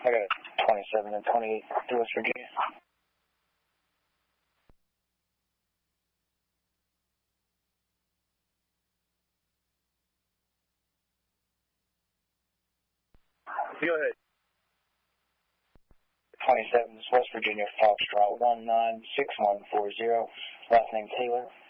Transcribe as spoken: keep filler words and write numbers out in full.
I got twenty-seven and twenty-eight to West Virginia. Go ahead. twenty-seven is West Virginia, Foxtrot one nine six one four zero, last name Taylor.